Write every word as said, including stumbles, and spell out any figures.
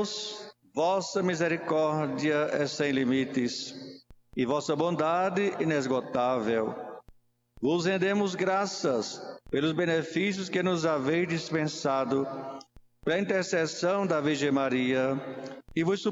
Deus, vossa misericórdia é sem limites e vossa bondade inesgotável. Vos rendemos graças pelos benefícios que nos haveis dispensado, pela intercessão da Virgem Maria, e vos